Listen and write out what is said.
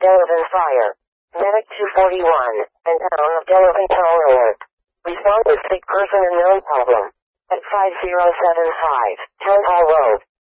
Delavan Fire. Medic 241, and town of Delavan Toll Alert. Respond with sick person and known problem. At 5075, Town Hall Road.